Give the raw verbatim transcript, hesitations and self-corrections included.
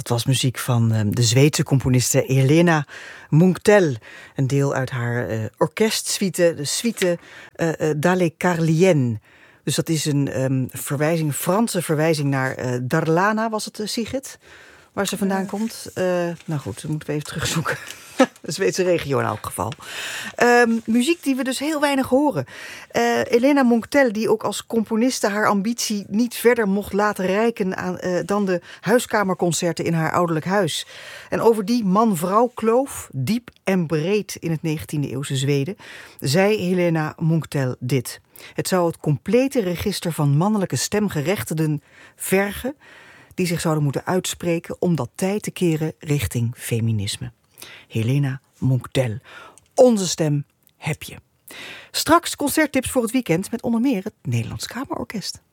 Dat was muziek van uh, de Zweedse componiste Helena Munktel. Een deel uit haar uh, orkestsuite, de suite uh, uh, Dalle Carlienne. Dus dat is een um, verwijzing, een Franse verwijzing naar uh, Dalarna, was het, uh, Sigrid? Waar ze vandaan uh. komt. Uh, nou goed, dat moeten we even terugzoeken. De Zweedse regio in elk geval. Um, muziek die we dus heel weinig horen. Uh, Helena Munktel, die ook als componiste haar ambitie niet verder mocht laten reiken aan, uh, dan de huiskamerconcerten in haar ouderlijk huis. En over die man-vrouw kloof, diep en breed in het negentiende eeuwse Zweden, zei Helena Munktel dit. Het zou het complete register van mannelijke stemgerechtigden vergen die zich zouden moeten uitspreken om dat tij te keren richting feminisme. Helena Munktel. Onze stem heb je. Straks concerttips voor het weekend met onder meer het Nederlands Kamerorkest.